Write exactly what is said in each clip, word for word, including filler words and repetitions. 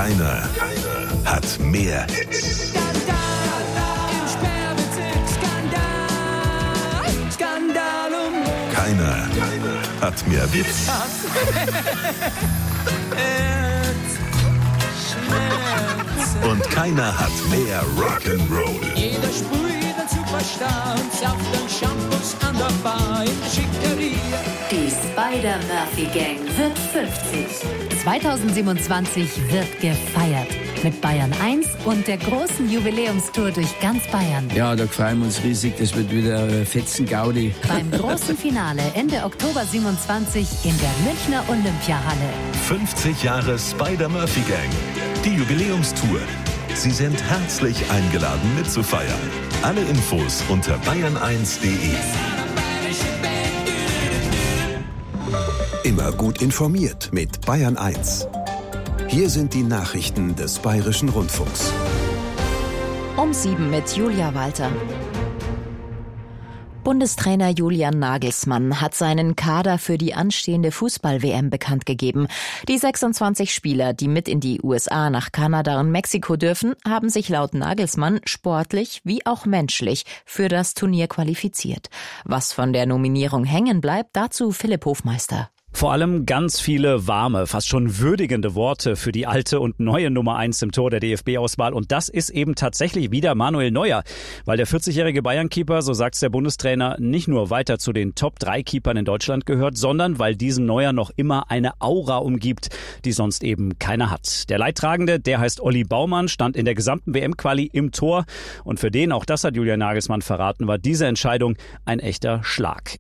Keiner, keiner hat mehr Hits. Skandal im Sperrbezirk, Skandal, Skandal um Keiner, keiner hat mehr Witz. Und keiner hat mehr Rock'n'Roll. Jeder sprüht einen Superstar und sauft den Shampoos an der Bar in der Schickeria. Die Spider-Murphy-Gang wird fünfzig. zweitausendsiebenundzwanzig wird gefeiert. Mit Bayern eins und der großen Jubiläumstour durch ganz Bayern. Ja, da freuen wir uns riesig. Das wird wieder Fetzen-Gaudi. Beim großen Finale Ende Oktober siebenundzwanzig in der Münchner Olympiahalle. fünfzig Jahre Spider-Murphy-Gang. Die Jubiläumstour. Sie sind herzlich eingeladen mitzufeiern. Alle Infos unter bayern eins punkt de. Immer gut informiert mit Bayern eins. Hier sind die Nachrichten des Bayerischen Rundfunks. Um sieben mit Julia Walter. Bundestrainer Julian Nagelsmann hat seinen Kader für die anstehende Fußball-W M bekannt gegeben. Die sechsundzwanzig Spieler, die mit in die U S A, nach Kanada und Mexiko dürfen, haben sich laut Nagelsmann sportlich wie auch menschlich für das Turnier qualifiziert. Was von der Nominierung hängen bleibt, dazu Philipp Hofmeister. Vor allem ganz viele warme, fast schon würdigende Worte für die alte und neue Nummer eins im Tor der D F B-Auswahl. Und das ist eben tatsächlich wieder Manuel Neuer. Weil der vierzigjährige Bayern-Keeper, so sagt's der Bundestrainer, nicht nur weiter zu den Top drei Keepern in Deutschland gehört, sondern weil diesen Neuer noch immer eine Aura umgibt, die sonst eben keiner hat. Der Leidtragende, der heißt Olli Baumann, stand in der gesamten W M-Quali im Tor. Und für den, auch das hat Julian Nagelsmann verraten, war diese Entscheidung ein echter Schlag.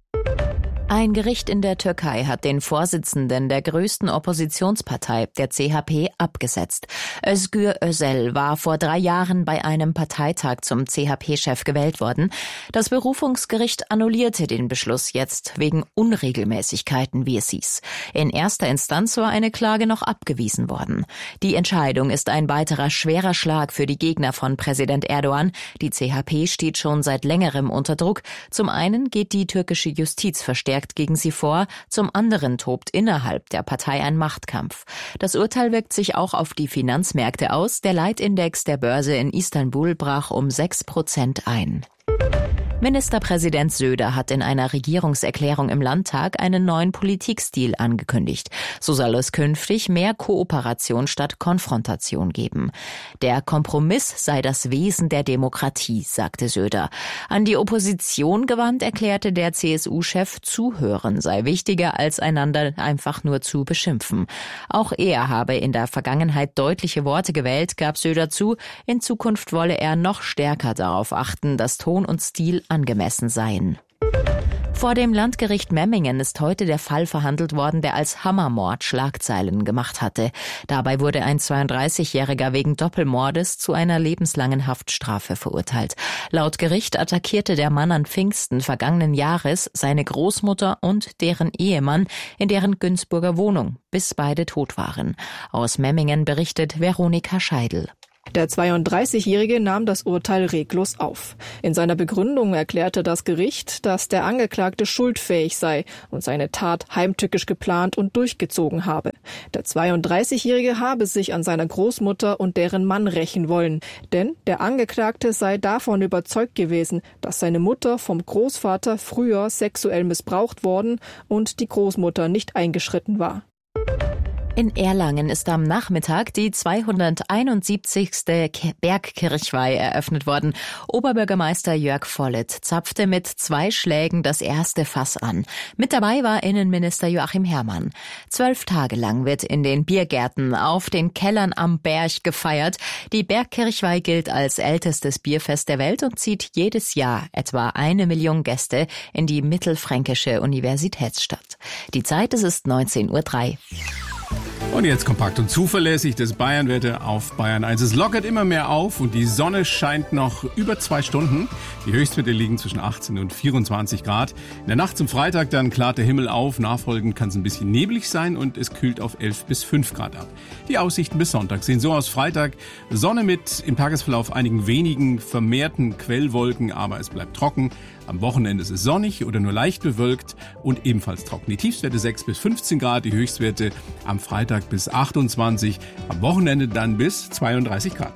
Ein Gericht in der Türkei hat den Vorsitzenden der größten Oppositionspartei, der C H P, abgesetzt. Özgür Özel war vor drei Jahren bei einem Parteitag zum C H P-Chef gewählt worden. Das Berufungsgericht annullierte den Beschluss jetzt wegen Unregelmäßigkeiten, wie es hieß. In erster Instanz war eine Klage noch abgewiesen worden. Die Entscheidung ist ein weiterer schwerer Schlag für die Gegner von Präsident Erdogan. Die C H P steht schon seit längerem unter Druck. Zum einen geht die türkische Justiz verstärkt gegen sie vor, zum anderen tobt innerhalb der Partei ein Machtkampf. Das Urteil wirkt sich auch auf die Finanzmärkte aus. Der Leitindex der Börse in Istanbul brach um sechs Prozent ein. Ministerpräsident Söder hat in einer Regierungserklärung im Landtag einen neuen Politikstil angekündigt. So soll es künftig mehr Kooperation statt Konfrontation geben. Der Kompromiss sei das Wesen der Demokratie, sagte Söder. An die Opposition gewandt erklärte der C S U-Chef, Zuhören sei wichtiger als einander einfach nur zu beschimpfen. Auch er habe in der Vergangenheit deutliche Worte gewählt, gab Söder zu. In Zukunft wolle er noch stärker darauf achten, dass Ton und Stil angemessen seien. Vor dem Landgericht Memmingen ist heute der Fall verhandelt worden, der als Hammermord Schlagzeilen gemacht hatte. Dabei wurde ein zweiunddreißigjähriger wegen Doppelmordes zu einer lebenslangen Haftstrafe verurteilt. Laut Gericht attackierte der Mann an Pfingsten vergangenen Jahres seine Großmutter und deren Ehemann in deren Günzburger Wohnung, bis beide tot waren. Aus Memmingen berichtet Veronika Scheidel. Der zweiunddreißigjährige nahm das Urteil reglos auf. In seiner Begründung erklärte das Gericht, dass der Angeklagte schuldfähig sei und seine Tat heimtückisch geplant und durchgezogen habe. Der zweiunddreißigjährige habe sich an seiner Großmutter und deren Mann rächen wollen, denn der Angeklagte sei davon überzeugt gewesen, dass seine Mutter vom Großvater früher sexuell missbraucht worden und die Großmutter nicht eingeschritten war. In Erlangen ist am Nachmittag die zweihunderteinundsiebzigste Bergkirchweih eröffnet worden. Oberbürgermeister Jörg Vollett zapfte mit zwei Schlägen das erste Fass an. Mit dabei war Innenminister Joachim Herrmann. Zwölf Tage lang wird in den Biergärten auf den Kellern am Berg gefeiert. Die Bergkirchweih gilt als ältestes Bierfest der Welt und zieht jedes Jahr etwa eine Million Gäste in die mittelfränkische Universitätsstadt. Die Zeit, es ist neunzehn Uhr drei. Und jetzt kompakt und zuverlässig das Bayernwetter auf Bayern eins. Es lockert immer mehr auf und die Sonne scheint noch über zwei Stunden. Die Höchstwerte liegen zwischen achtzehn und vierundzwanzig Grad. In der Nacht zum Freitag dann klart der Himmel auf. Nachfolgend kann es ein bisschen neblig sein und es kühlt auf elf bis fünf Grad ab. Die Aussichten bis Sonntag sehen so aus. Freitag Sonne mit im Tagesverlauf einigen wenigen vermehrten Quellwolken, aber es bleibt trocken. Am Wochenende ist es sonnig oder nur leicht bewölkt und ebenfalls trocken. Die Tiefstwerte sechs bis fünfzehn Grad, die Höchstwerte am Freitag bis achtundzwanzig, am Wochenende dann bis zweiunddreißig Grad.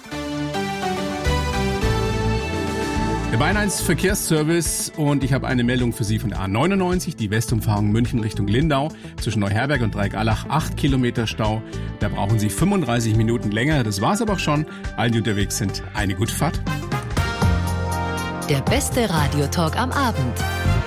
Der Bayern eins Verkehrsservice und ich habe eine Meldung für Sie von der A neunundneunzig, die Westumfahrung München Richtung Lindau. Zwischen Neuherberg und Dreigalach acht Kilometer Stau. Da brauchen Sie fünfunddreißig Minuten länger. Das war's aber auch schon. Allen, die unterwegs sind, eine gute Fahrt. Der beste Radiotalk am Abend.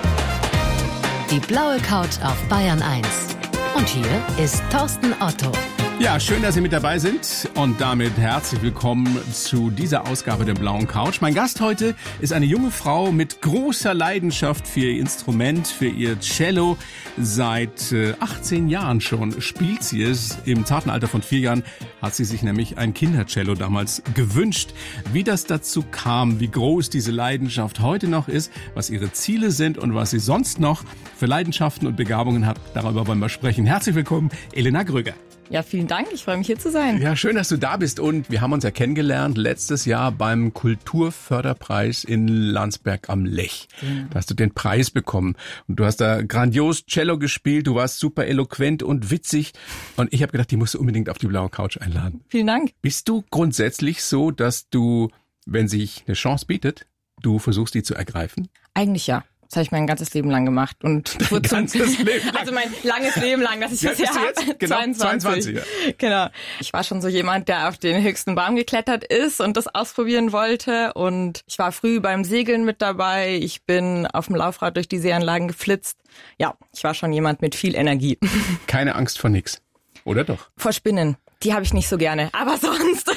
Die blaue Couch auf Bayern eins. Und hier ist Thorsten Otto. Ja, schön, dass Sie mit dabei sind und damit herzlich willkommen zu dieser Ausgabe der blauen Couch. Mein Gast heute ist eine junge Frau mit großer Leidenschaft für ihr Instrument, für ihr Cello. Seit äh, achtzehn Jahren schon spielt sie es. Im zarten Alter von vier Jahren hat sie sich nämlich ein Kindercello damals gewünscht. Wie das dazu kam, wie groß diese Leidenschaft heute noch ist, was ihre Ziele sind und was sie sonst noch für Leidenschaften und Begabungen hat, darüber wollen wir sprechen. Herzlich willkommen, Elena Gröger. Ja, vielen Dank. Ich freue mich, hier zu sein. Ja, schön, dass du da bist. Und wir haben uns ja kennengelernt letztes Jahr beim Kulturförderpreis in Landsberg am Lech. Mhm. Da hast du den Preis bekommen. Und du hast da grandios Cello gespielt. Du warst super eloquent und witzig. Und ich habe gedacht, die musst du unbedingt auf die blaue Couch einladen. Vielen Dank. Bist du grundsätzlich so, dass du, wenn sich eine Chance bietet, du versuchst, die zu ergreifen? Eigentlich ja. Das habe ich mein ganzes Leben lang gemacht. Und Dein ganzes Leben lang? Also mein langes Leben lang, das ich ja, bisher habe. Genau, zweiundzwanzig. zweiundzwanzig ja. Genau. Ich war schon so jemand, der auf den höchsten Baum geklettert ist und das ausprobieren wollte. Und ich war früh beim Segeln mit dabei. Ich bin auf dem Laufrad durch die Seeanlagen geflitzt. Ja, ich war schon jemand mit viel Energie. Keine Angst vor nix, oder doch? Vor Spinnen. Die habe ich nicht so gerne. Aber sonst...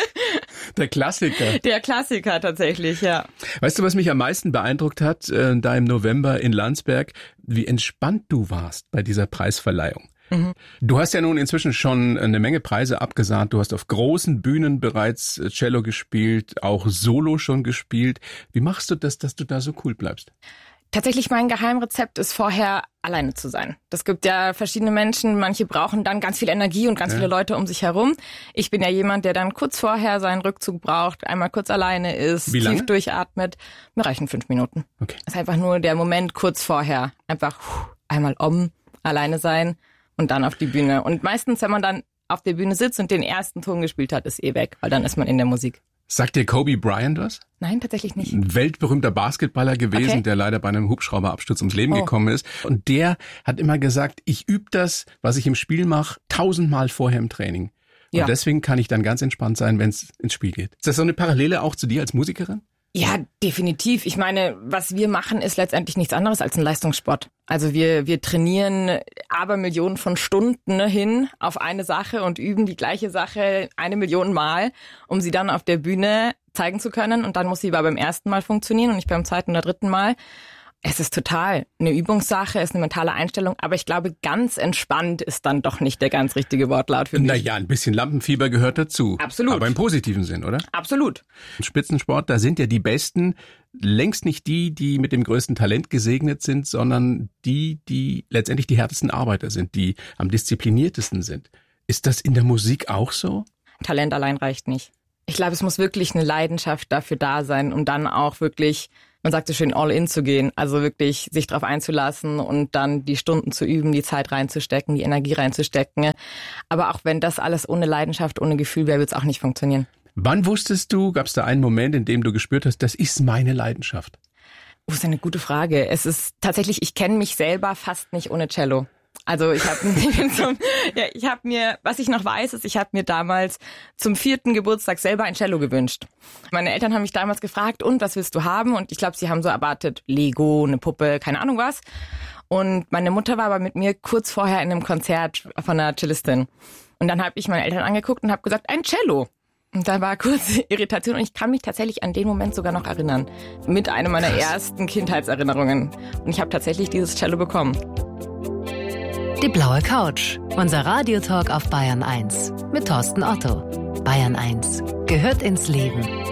Der Klassiker. Der Klassiker tatsächlich, ja. Weißt du, was mich am meisten beeindruckt hat, äh, da im November in Landsberg, wie entspannt du warst bei dieser Preisverleihung. Mhm. Du hast ja nun inzwischen schon eine Menge Preise abgesahnt. Du hast auf großen Bühnen bereits Cello gespielt, auch Solo schon gespielt. Wie machst du das, dass du da so cool bleibst? Tatsächlich mein Geheimrezept ist vorher alleine zu sein. Das gibt ja verschiedene Menschen, manche brauchen dann ganz viel Energie und ganz ja. viele Leute um sich herum. Ich bin ja jemand, der dann kurz vorher seinen Rückzug braucht, einmal kurz alleine ist, Wie lange? tief durchatmet. Mir reichen fünf Minuten. Okay. Das ist einfach nur der Moment kurz vorher. Einfach einmal um, alleine sein und dann auf die Bühne. Und meistens, wenn man dann auf der Bühne sitzt und den ersten Ton gespielt hat, ist eh weg, weil dann ist man in der Musik. Sagt dir Kobe Bryant was? Nein, tatsächlich nicht. Ein weltberühmter Basketballer gewesen, okay. der leider bei einem Hubschrauberabsturz ums Leben oh. gekommen ist. Und der hat immer gesagt, ich übe das, was ich im Spiel mache, tausendmal vorher im Training. Und ja. deswegen kann ich dann ganz entspannt sein, wenn es ins Spiel geht. Ist das so eine Parallele auch zu dir als Musikerin? Ja, definitiv. Ich meine, was wir machen, ist letztendlich nichts anderes als ein Leistungssport. Also wir wir trainieren Abermillionen von Stunden hin auf eine Sache und üben die gleiche Sache eine Million Mal, um sie dann auf der Bühne zeigen zu können. Und dann muss sie aber beim ersten Mal funktionieren und nicht beim zweiten oder dritten Mal. Es ist total eine Übungssache, es ist eine mentale Einstellung, aber ich glaube, ganz entspannt ist dann doch nicht der ganz richtige Wortlaut für mich. Naja, ein bisschen Lampenfieber gehört dazu. Absolut. Aber im positiven Sinn, oder? Absolut. Im Spitzensport, da sind ja die Besten längst nicht die, die mit dem größten Talent gesegnet sind, sondern die, die letztendlich die härtesten Arbeiter sind, die am diszipliniertesten sind. Ist das in der Musik auch so? Talent allein reicht nicht. Ich glaube, es muss wirklich eine Leidenschaft dafür da sein, um dann auch wirklich, man sagt so schön, all in zu gehen. Also wirklich sich drauf einzulassen und dann die Stunden zu üben, die Zeit reinzustecken, die Energie reinzustecken. Aber auch wenn das alles ohne Leidenschaft, ohne Gefühl wäre, wird es auch nicht funktionieren. Wann wusstest du, gab es da einen Moment, in dem du gespürt hast, das ist meine Leidenschaft? Oh, das ist eine gute Frage. Es ist tatsächlich, ich kenne mich selber fast nicht ohne Cello. Also ich habe ja, ich habe mir, was ich noch weiß, ist, ich habe mir damals zum vierten Geburtstag selber ein Cello gewünscht. Meine Eltern haben mich damals gefragt, und was willst du haben? Und ich glaube, sie haben so erwartet, Lego, eine Puppe, keine Ahnung was. Und meine Mutter war aber mit mir kurz vorher in einem Konzert von einer Cellistin. Und dann habe ich meine Eltern angeguckt und habe gesagt, ein Cello. Und da war kurz Irritation und ich kann mich tatsächlich an den Moment sogar noch erinnern. Mit einer meiner Krass. ersten Kindheitserinnerungen. Und ich habe tatsächlich dieses Cello bekommen. Die blaue Couch, unser Radiotalk auf Bayern eins mit Thorsten Otto. Bayern eins gehört ins Leben.